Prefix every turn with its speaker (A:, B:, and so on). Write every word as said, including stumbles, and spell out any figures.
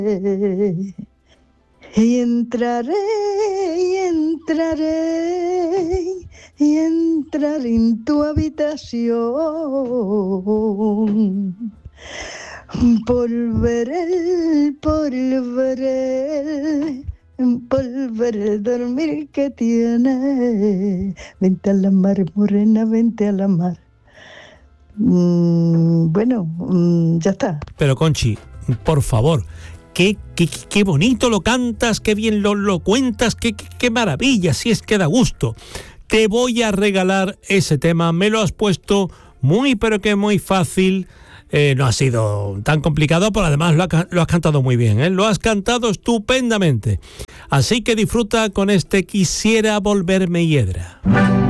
A: Y entraré, y entraré, y entraré en tu habitación. Polveré, polveré, polveré el dormir que tiene. Vente a la mar, morena, vente a la mar. Mm, bueno, mm, ya está.
B: Pero Conchi, por favor, qué, qué, qué bonito lo cantas, qué bien lo, lo cuentas, qué, qué, qué maravilla, si es que da gusto. Te voy a regalar ese tema, me lo has puesto muy pero que muy fácil. Eh, no ha sido tan complicado, pero además lo, ha, lo has cantado muy bien, ¿eh? Lo has cantado estupendamente. Así que disfruta con este Quisiera volverme hiedra.